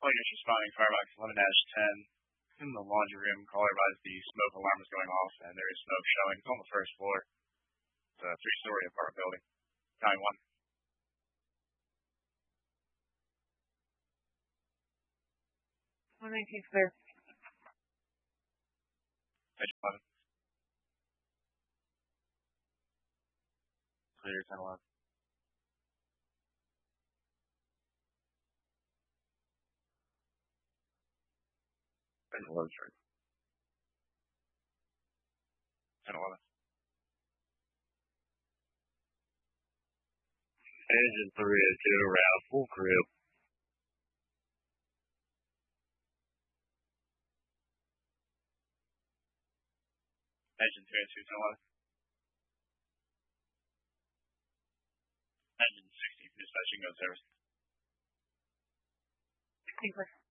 Players responding Firebox 11-10. In the laundry room, caller advised the smoke alarm was going off, and there is smoke showing. It's on the first floor. It's a three-story apartment building. Time 1. 119 clear. Page 11. Clear 10-11. Page 11 straight. 10-11. Engine 302 around full crew. Engine 302, 10-11. Engine 60, dispatching no service. Clear.